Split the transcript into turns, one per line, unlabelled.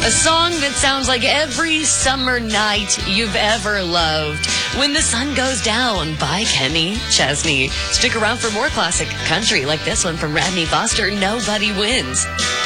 A song that sounds like every summer night you've ever loved. When the Sun Goes Down by Kenny Chesney. Stick around for more classic country like this one from Radney Foster, Nobody Wins.